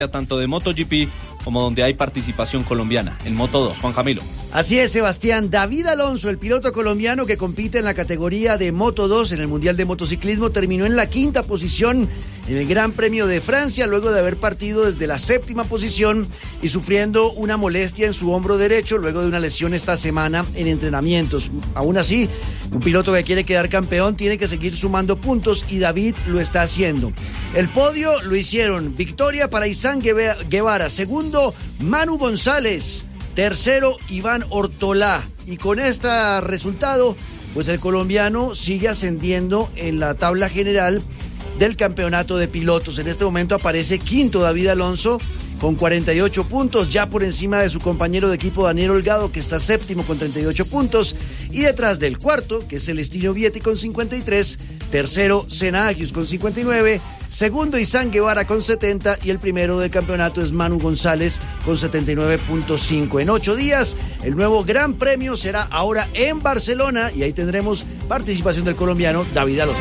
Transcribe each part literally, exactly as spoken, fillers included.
tanto de MotoGP como donde hay participación colombiana, en Moto dos. Juan Camilo. Así es, Sebastián. David Alonso, el piloto colombiano que compite en la categoría de Moto dos en el Mundial de Motociclismo, terminó en la quinta posición en el Gran Premio de Francia, luego de haber partido desde la séptima posición y sufriendo una molestia en su hombro derecho, luego de una lesión esta semana en entrenamientos. Aún así, un piloto que quiere quedar campeón tiene que seguir sumando puntos y David lo está haciendo. El podio lo hicieron: victoria para Izan Guevara, segundo Manu González, tercero Iván Ortolá, y con este resultado pues el colombiano sigue ascendiendo en la tabla general del campeonato de pilotos. En este momento aparece quinto David Alonso con cuarenta y ocho puntos, ya por encima de su compañero de equipo Daniel Holgado, que está séptimo con treinta y ocho puntos, y detrás del cuarto, que es Celestino Vietti con cincuenta y tres, tercero Senna Agius con cincuenta y nueve, segundo Izan Guevara con setenta, y el primero del campeonato es Manu González con setenta y nueve punto cinco. En ocho días, el nuevo Gran Premio será ahora en Barcelona, y ahí tendremos participación del colombiano David Alonso.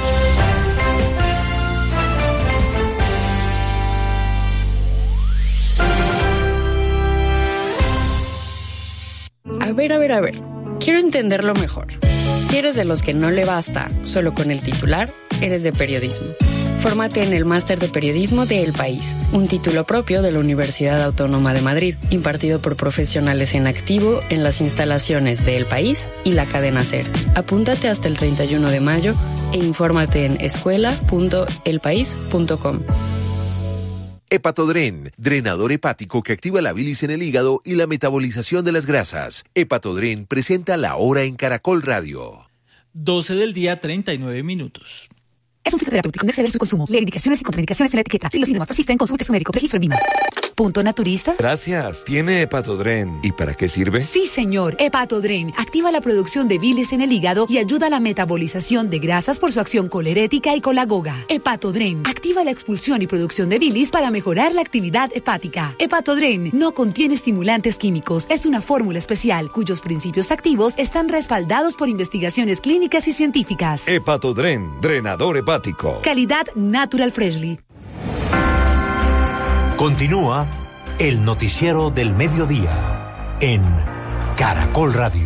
A ver, a ver, a ver. Quiero entenderlo mejor. Si eres de los que no le basta solo con el titular, eres de periodismo. Fórmate en el Máster de Periodismo de El País, un título propio de la Universidad Autónoma de Madrid, impartido por profesionales en activo en las instalaciones de El País y la cadena SER. Apúntate hasta el treinta y uno de mayo e infórmate en escuela punto el país punto com. Hepatodren, drenador hepático que activa la bilis en el hígado y la metabolización de las grasas. Hepatodren presenta La Hora en Caracol Radio. doce del día, treinta y nueve minutos. Es un fitoterapéutico, no exceder su consumo. Lee indicaciones y contraindicaciones en la etiqueta. Si los síntomas persisten, consulte a su médico. Registro en Vima. ¿Punto naturista? Gracias. ¿Tiene Hepatodren? ¿Y para qué sirve? Sí, señor. Hepatodren activa la producción de bilis en el hígado y ayuda a la metabolización de grasas por su acción colerética y colagoga. Hepatodren activa la expulsión y producción de bilis para mejorar la actividad hepática. Hepatodren no contiene estimulantes químicos. Es una fórmula especial cuyos principios activos están respaldados por investigaciones clínicas y científicas. Hepatodren, drenador hepático. Calidad Natural Freshly. Continúa el noticiero del mediodía en Caracol Radio.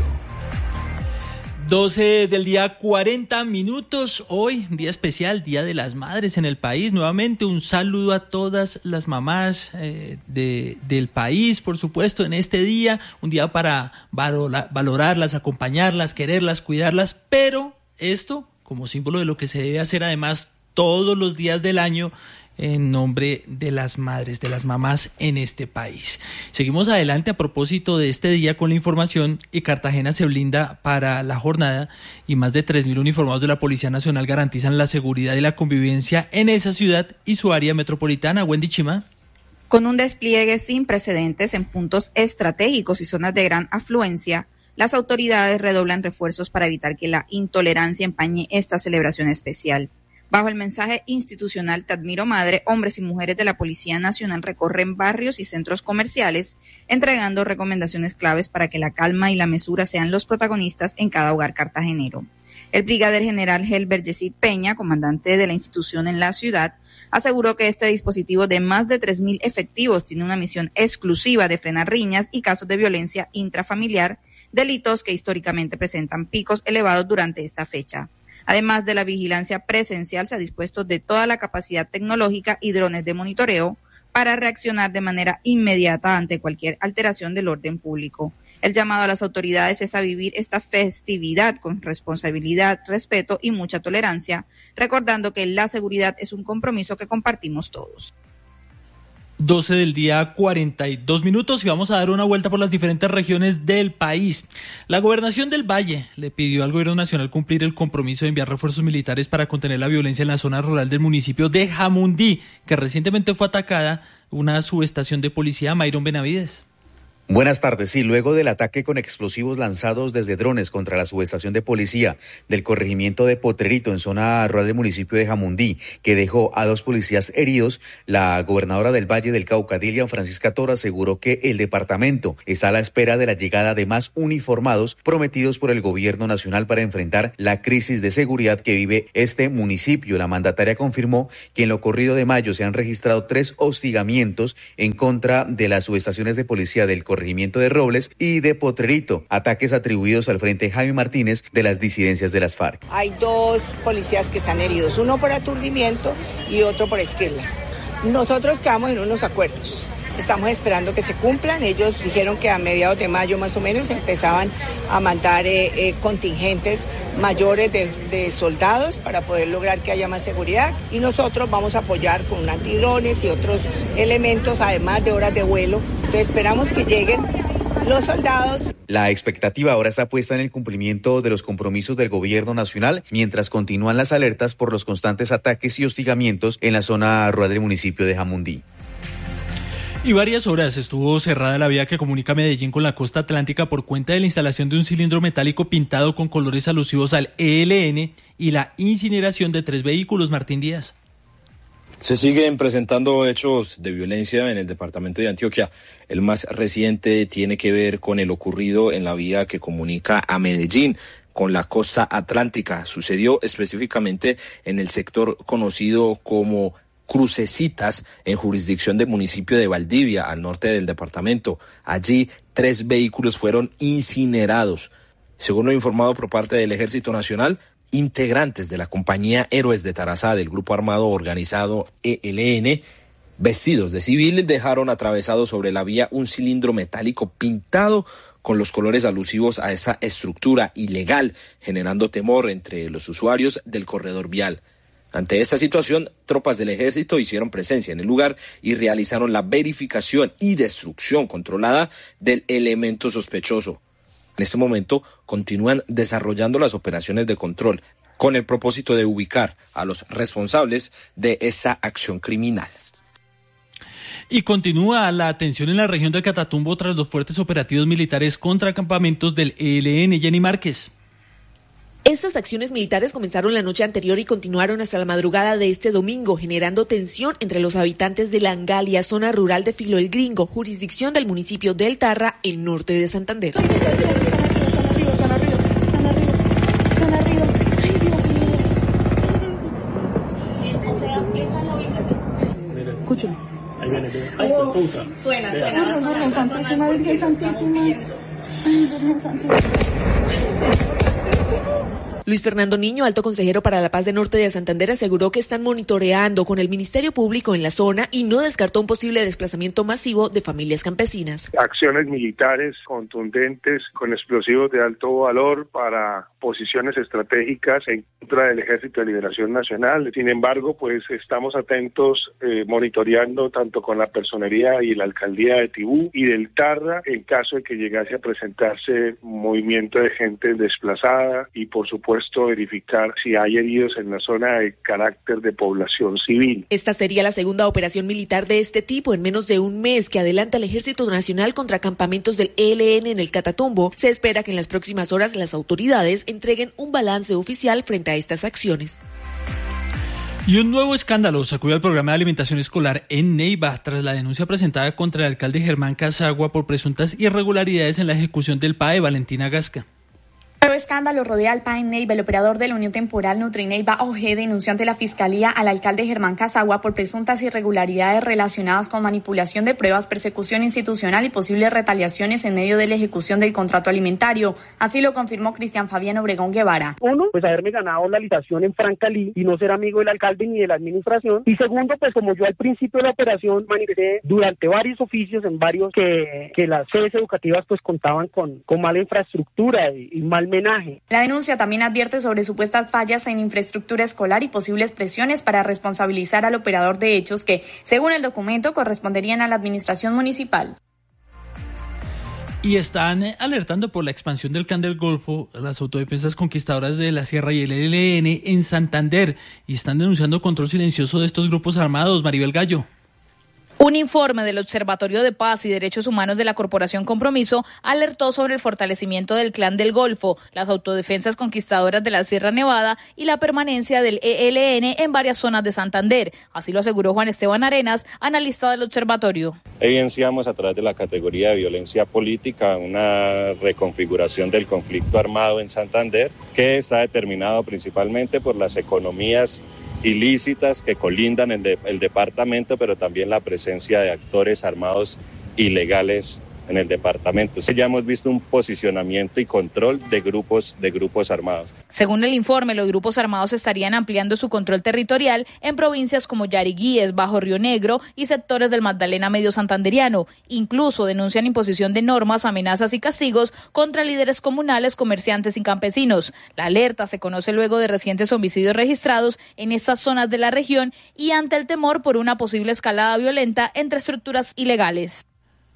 doce del día, cuarenta minutos. Hoy, día especial, Día de las Madres en el país. Nuevamente, un saludo a todas las mamás eh, de, del país, por supuesto, en este día. Un día para valora, valorarlas, acompañarlas, quererlas, cuidarlas. Pero esto, como símbolo de lo que se debe hacer además todos los días del año, en nombre de las madres, de las mamás en este país. Seguimos adelante a propósito de este día con la información, y Cartagena se blinda para la jornada y más de tres mil uniformados de la Policía Nacional garantizan la seguridad y la convivencia en esa ciudad y su área metropolitana. Wendy Chima. Con un despliegue sin precedentes en puntos estratégicos y zonas de gran afluencia, las autoridades redoblan refuerzos para evitar que la intolerancia empañe esta celebración especial. Bajo el mensaje institucional Te admiro madre, hombres y mujeres de la Policía Nacional recorren barrios y centros comerciales, entregando recomendaciones claves para que la calma y la mesura sean los protagonistas en cada hogar cartagenero. El brigadier general Helber Yesid Peña, comandante de la institución en la ciudad, aseguró que este dispositivo de más de tres mil efectivos tiene una misión exclusiva de frenar riñas y casos de violencia intrafamiliar, delitos que históricamente presentan picos elevados durante esta fecha. Además de la vigilancia presencial, se ha dispuesto de toda la capacidad tecnológica y drones de monitoreo para reaccionar de manera inmediata ante cualquier alteración del orden público. El llamado a las autoridades es a vivir esta festividad con responsabilidad, respeto y mucha tolerancia, recordando que la seguridad es un compromiso que compartimos todos. doce del día, cuarenta y dos minutos, y vamos a dar una vuelta por las diferentes regiones del país. La Gobernación del Valle le pidió al Gobierno Nacional cumplir el compromiso de enviar refuerzos militares para contener la violencia en la zona rural del municipio de Jamundí, que recientemente fue atacada una subestación de policía. Mayron Benavides. Buenas tardes. Sí, luego del ataque con explosivos lanzados desde drones contra la subestación de policía del corregimiento de Potrerito en zona rural del municipio de Jamundí, que dejó a dos policías heridos, la gobernadora del Valle del Cauca, Dilian Francisca Toro, aseguró que el departamento está a la espera de la llegada de más uniformados prometidos por el gobierno nacional para enfrentar la crisis de seguridad que vive este municipio. La mandataria confirmó que en lo corrido de mayo se han registrado tres hostigamientos en contra de las subestaciones de policía del corregimiento de Robles y de Potrerito, ataques atribuidos al Frente Jaime Martínez de las disidencias de las FARC. Hay dos policías que están heridos, uno por aturdimiento y otro por esquirlas. Nosotros quedamos en unos acuerdos. Estamos esperando que se cumplan. Ellos dijeron que a mediados de mayo más o menos empezaban a mandar eh, eh, contingentes mayores de, de soldados para poder lograr que haya más seguridad, y nosotros vamos a apoyar con antidrones y otros elementos, además de horas de vuelo. Entonces esperamos que lleguen los soldados. La expectativa ahora está puesta en el cumplimiento de los compromisos del gobierno nacional, mientras continúan las alertas por los constantes ataques y hostigamientos en la zona rural del municipio de Jamundí. Y varias horas estuvo cerrada la vía que comunica Medellín con la costa atlántica por cuenta de la instalación de un cilindro metálico pintado con colores alusivos al E L N y la incineración de tres vehículos. Martín Díaz. Se siguen presentando hechos de violencia en el departamento de Antioquia. El más reciente tiene que ver con el ocurrido en la vía que comunica a Medellín con la costa atlántica. Sucedió específicamente en el sector conocido como Crucecitas, en jurisdicción del municipio de Valdivia, al norte del departamento. Allí, tres vehículos fueron incinerados. Según lo informado por parte del Ejército Nacional, integrantes de la compañía Héroes de Tarazá del grupo armado organizado E L N, vestidos de civil, dejaron atravesado sobre la vía un cilindro metálico pintado con los colores alusivos a esa estructura ilegal, generando temor entre los usuarios del corredor vial. Ante esta situación, tropas del ejército hicieron presencia en el lugar y realizaron la verificación y destrucción controlada del elemento sospechoso. En este momento continúan desarrollando las operaciones de control con el propósito de ubicar a los responsables de esa acción criminal. Y continúa la tensión en la región del Catatumbo tras los fuertes operativos militares contra campamentos del E L N. Jenny Márquez. Estas acciones militares comenzaron la noche anterior y continuaron hasta la madrugada de este domingo, generando tensión entre los habitantes de La Angalia, zona rural de Filo el Gringo, jurisdicción del municipio del Tarra, el norte de Santander. Escúchame. Ahí viene. Ay, puta. Suena, suena. Santísima Virgen Santísima. Ay, Virgen Santísima. Luis Fernando Niño, alto consejero para la paz del norte de Santander, aseguró que están monitoreando con el Ministerio Público en la zona y no descartó un posible desplazamiento masivo de familias campesinas. Acciones militares contundentes con explosivos de alto valor para posiciones estratégicas en contra del Ejército de Liberación Nacional. Sin embargo, pues estamos atentos, eh, monitoreando tanto con la personería y la alcaldía de Tibú y del Tarra en caso de que llegase a presentarse movimiento de gente desplazada y, por supuesto, verificar si hay heridos en la zona de carácter de población civil. Esta sería la segunda operación militar de este tipo en menos de un mes que adelanta el Ejército Nacional contra campamentos del E L N en el Catatumbo. Se espera que en las próximas horas las autoridades entreguen un balance oficial frente a estas acciones. Y un nuevo escándalo sacudió al programa de alimentación escolar en Neiva tras la denuncia presentada contra el alcalde Germán Casagua por presuntas irregularidades en la ejecución del P A E. Valentina Gasca. Nuevo escándalo rodea al P A E en Neiva. El operador de la Unión Temporal Nutrineiva O G denunció ante la Fiscalía al alcalde Germán Casagua por presuntas irregularidades relacionadas con manipulación de pruebas, persecución institucional y posibles retaliaciones en medio de la ejecución del contrato alimentario. Así lo confirmó Cristian Fabián Obregón Guevara. Uno, pues haberme ganado la licitación en Francalí y no ser amigo del alcalde ni de la administración. Y segundo, pues como yo al principio de la operación manifesté durante varios oficios en varios que, que las sedes educativas pues contaban con, con mala infraestructura y, y mal menaje. La denuncia también advierte sobre supuestas fallas en infraestructura escolar y posibles presiones para responsabilizar al operador de hechos que, según el documento, corresponderían a la administración municipal. Y están alertando por la expansión del Clan del Golfo, las autodefensas conquistadoras de la Sierra y el E L N en Santander, y están denunciando control silencioso de estos grupos armados. Maribel Gallo. Un informe del Observatorio de Paz y Derechos Humanos de la Corporación Compromiso alertó sobre el fortalecimiento del Clan del Golfo, las autodefensas conquistadoras de la Sierra Nevada y la permanencia del E L N en varias zonas de Santander. Así lo aseguró Juan Esteban Arenas, analista del observatorio. Evidenciamos a través de la categoría de violencia política una reconfiguración del conflicto armado en Santander, que está determinado principalmente por las economías ilícitas que colindan el, de, el departamento, pero también la presencia de actores armados ilegales en el departamento. Ya hemos visto un posicionamiento y control de grupos de grupos armados. Según el informe, los grupos armados estarían ampliando su control territorial en provincias como Yariguíes, Bajo Río Negro y sectores del Magdalena Medio Santanderiano. Incluso denuncian imposición de normas, amenazas y castigos contra líderes comunales, comerciantes y campesinos. La alerta se conoce luego de recientes homicidios registrados en estas zonas de la región y ante el temor por una posible escalada violenta entre estructuras ilegales.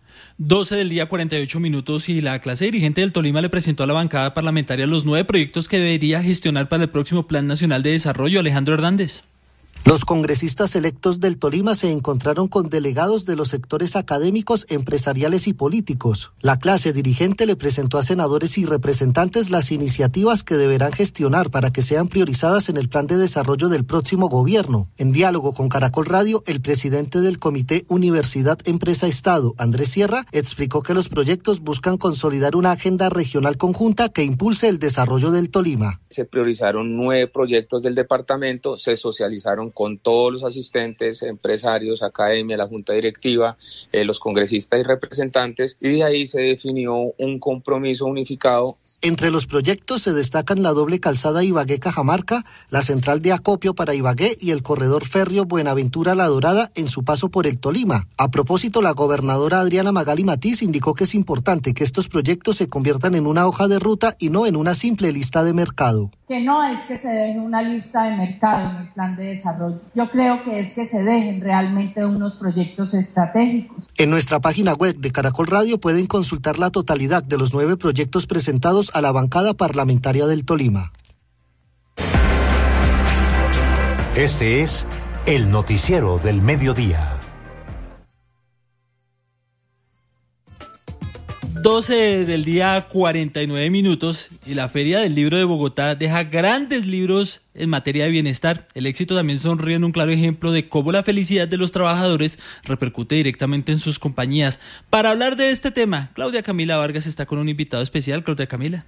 doce del día, cuarenta y ocho minutos, y la clase dirigente del Tolima le presentó a la bancada parlamentaria los nueve proyectos que debería gestionar para el próximo Plan Nacional de Desarrollo. Alejandro Hernández. Los congresistas electos del Tolima se encontraron con delegados de los sectores académicos, empresariales y políticos. La clase dirigente le presentó a senadores y representantes las iniciativas que deberán gestionar para que sean priorizadas en el plan de desarrollo del próximo gobierno. En diálogo con Caracol Radio, el presidente del Comité Universidad Empresa Estado, Andrés Sierra, explicó que los proyectos buscan consolidar una agenda regional conjunta que impulse el desarrollo del Tolima. Se priorizaron nueve proyectos del departamento, se socializaron con todos los asistentes, empresarios, academia, la junta directiva, eh, los congresistas y representantes, y de ahí se definió un compromiso unificado. Entre los proyectos se destacan la doble calzada Ibagué-Cajamarca, la central de acopio para Ibagué y el corredor férreo Buenaventura-La Dorada en su paso por el Tolima. A propósito, la gobernadora Adriana Magali Matiz indicó que es importante que estos proyectos se conviertan en una hoja de ruta y no en una simple lista de mercado. Que no es que se deje una lista de mercado en el plan de desarrollo. Yo creo que es que se dejen realmente unos proyectos estratégicos. En nuestra página web de Caracol Radio pueden consultar la totalidad de los nueve proyectos presentados a la bancada parlamentaria del Tolima. Este es el noticiero del mediodía. doce del día, cuarenta y nueve minutos, y la Feria del Libro de Bogotá deja grandes libros en materia de bienestar. El éxito también sonríe en un claro ejemplo de cómo la felicidad de los trabajadores repercute directamente en sus compañías. Para hablar de este tema, Claudia Camila Vargas está con un invitado especial. Claudia Camila.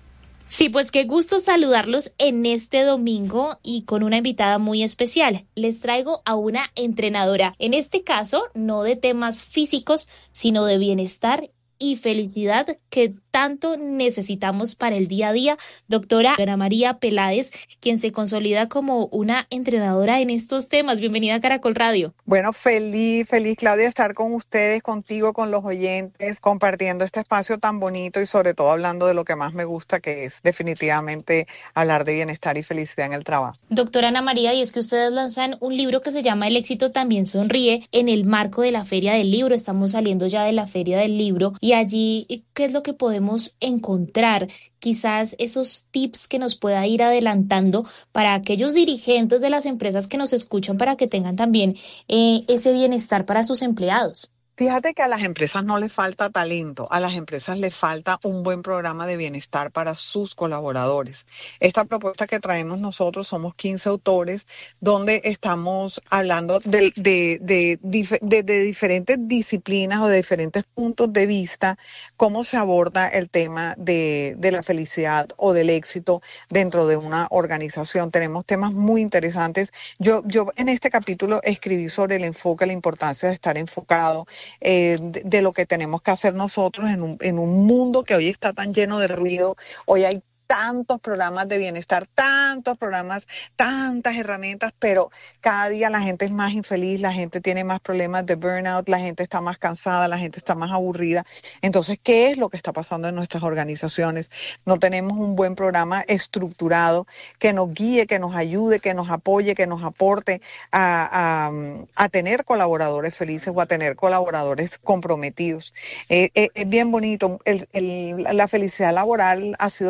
Sí, pues qué gusto saludarlos en este domingo y con una invitada muy especial. Les traigo a una entrenadora, en este caso no de temas físicos, sino de bienestar y felicidad que tanto necesitamos para el día a día. Doctora Ana María Peláez, quien se consolida como una entrenadora en estos temas. Bienvenida a Caracol Radio. Bueno, feliz, feliz Claudia, estar con ustedes, contigo, con los oyentes, compartiendo este espacio tan bonito y sobre todo hablando de lo que más me gusta, que es definitivamente hablar de bienestar y felicidad en el trabajo. Doctora Ana María, y es que ustedes lanzan un libro que se llama El éxito también sonríe en el marco de la Feria del Libro. Estamos saliendo ya de la Feria del Libro y allí, ¿qué es lo que podemos encontrar? Quizás esos tips que nos pueda ir adelantando para aquellos dirigentes de las empresas que nos escuchan, para que tengan también eh, ese bienestar para sus empleados. Fíjate que a las empresas no les falta talento, a las empresas les falta un buen programa de bienestar para sus colaboradores. Esta propuesta que traemos nosotros, somos quince autores, donde estamos hablando de, de, de, de, de, de diferentes disciplinas o de diferentes puntos de vista, cómo se aborda el tema de, de la felicidad o del éxito dentro de una organización. Tenemos temas muy interesantes. Yo, yo en este capítulo escribí sobre el enfoque, la importancia de estar enfocado, Eh, de, de lo que tenemos que hacer nosotros en un, en un mundo que hoy está tan lleno de ruido. Hoy hay tantos programas de bienestar, tantos programas, tantas herramientas, pero cada día la gente es más infeliz, la gente tiene más problemas de burnout, la gente está más cansada, la gente está más aburrida. Entonces, ¿qué es lo que está pasando en nuestras organizaciones? No tenemos un buen programa estructurado que nos guíe, que nos ayude, que nos apoye, que nos aporte a, a, a tener colaboradores felices o a tener colaboradores comprometidos. Eh, eh, es bien bonito. El, el, la felicidad laboral ha sido como un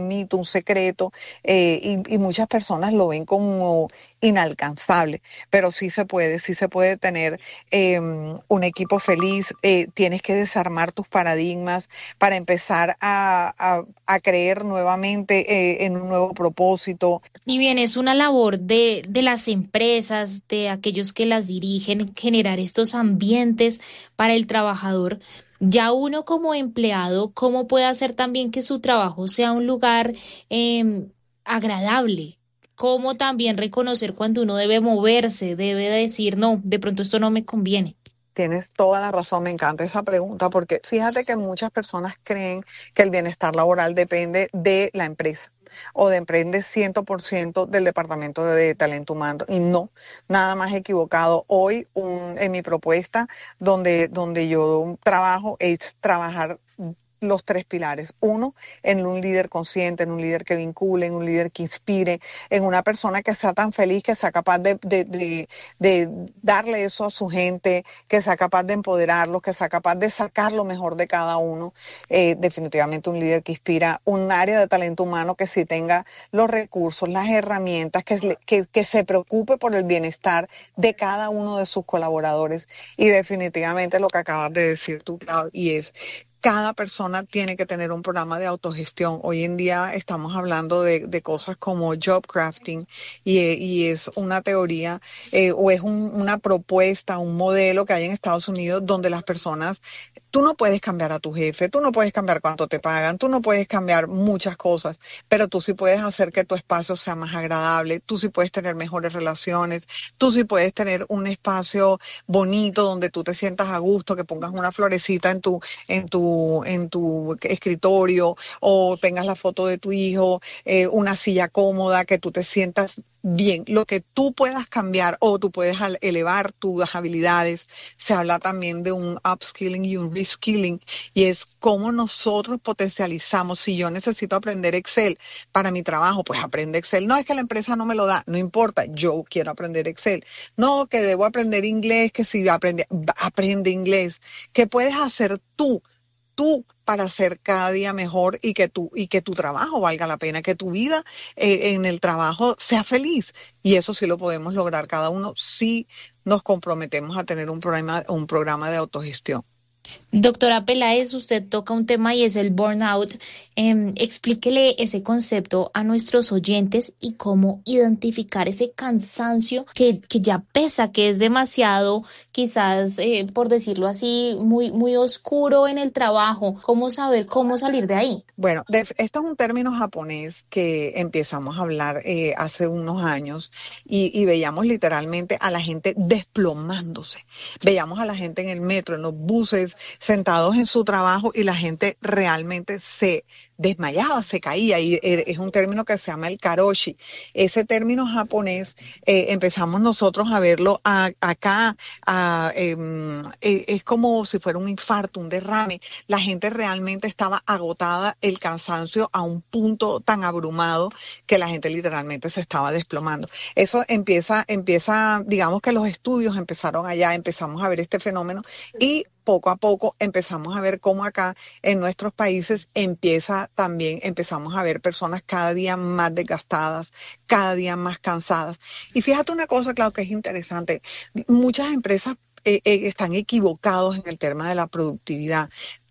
un mito, un secreto, eh, y, y muchas personas lo ven como inalcanzable, pero sí se puede, sí se puede tener eh, un equipo feliz. Eh, tienes que desarmar tus paradigmas para empezar a, a, a creer nuevamente eh, en un nuevo propósito. Si bien es una labor de, de las empresas, de aquellos que las dirigen, generar estos ambientes para el trabajador, ya uno como empleado, ¿cómo puede hacer también que su trabajo sea un lugar eh, agradable? ¿Cómo también reconocer cuando uno debe moverse, debe decir, no, de pronto esto no me conviene? Tienes toda la razón, me encanta esa pregunta, porque fíjate que muchas personas creen que el bienestar laboral depende de la empresa o depende cien por ciento del departamento de talento humano, y no, nada más equivocado. Hoy un, en mi propuesta donde, donde yo trabajo es trabajar los tres pilares. Uno, en un líder consciente, en un líder que vincule, en un líder que inspire, en una persona que sea tan feliz, que sea capaz de, de, de, de darle eso a su gente, que sea capaz de empoderarlos, que sea capaz de sacar lo mejor de cada uno. Eh, definitivamente un líder que inspira, un área de talento humano que sí tenga los recursos, las herramientas, que, que, que se preocupe por el bienestar de cada uno de sus colaboradores. Y definitivamente lo que acabas de decir tú, Clau, y es cada persona tiene que tener un programa de autogestión. Hoy en día estamos hablando de, de cosas como job crafting y, y es una teoría eh, o es un, una propuesta, un modelo que hay en Estados Unidos donde las personas, tú no puedes cambiar a tu jefe, tú no puedes cambiar cuánto te pagan, tú no puedes cambiar muchas cosas, pero tú sí puedes hacer que tu espacio sea más agradable, tú sí puedes tener mejores relaciones, tú sí puedes tener un espacio bonito donde tú te sientas a gusto, que pongas una florecita en tu, en tu en tu escritorio o tengas la foto de tu hijo, eh, una silla cómoda, que tú te sientas bien. Lo que tú puedas cambiar o tú puedes elevar tus habilidades. Se habla también de un upskilling y un reskilling, y es cómo nosotros potencializamos. Si yo necesito aprender Excel para mi trabajo, pues aprende Excel. No es que la empresa no me lo da, no importa, yo quiero aprender Excel. No, que debo aprender inglés, que si aprende, aprende inglés. ¿Qué puedes hacer tú? tú para ser cada día mejor y que tu y que tu trabajo valga la pena, que tu vida eh, en el trabajo sea feliz? Y eso sí lo podemos lograr cada uno si nos comprometemos a tener un programa un programa de autogestión. Doctora Peláez, usted toca un tema y es el burnout. Eh, explíquele ese concepto a nuestros oyentes y cómo identificar ese cansancio que, que ya pesa, que es demasiado, quizás, eh, por decirlo así, muy, muy oscuro en el trabajo. ¿Cómo saber cómo salir de ahí? Bueno, de, esto es un término japonés que empezamos a hablar eh, hace unos años y, y veíamos literalmente a la gente desplomándose. Veíamos a la gente en el metro, en los buses, sentados en su trabajo, y la gente realmente se desmayaba, se caía, y es un término que se llama el karoshi. Ese término japonés eh, empezamos nosotros a verlo a, acá, a, eh, eh, es como si fuera un infarto, un derrame. La gente realmente estaba agotada, el cansancio a un punto tan abrumado que la gente literalmente se estaba desplomando. Eso empieza, empieza, digamos que los estudios empezaron allá, empezamos a ver este fenómeno y poco a poco empezamos a ver cómo acá en nuestros países empieza también, empezamos a ver personas cada día más desgastadas, cada día más cansadas. Y fíjate una cosa, claro, que es interesante. Muchas empresas eh, eh, están equivocados en el tema de la productividad.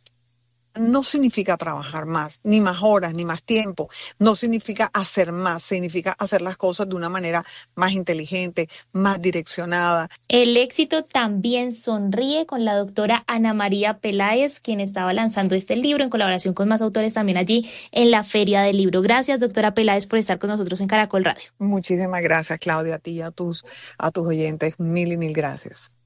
No significa trabajar más, ni más horas, ni más tiempo. No significa hacer más, significa hacer las cosas de una manera más inteligente, más direccionada. El éxito también sonríe con la doctora Ana María Peláez, quien estaba lanzando este libro en colaboración con más autores también allí en la Feria del Libro. Gracias, doctora Peláez, por estar con nosotros en Caracol Radio. Muchísimas gracias, Claudia, a ti y a tus, a tus oyentes. Mil y mil gracias.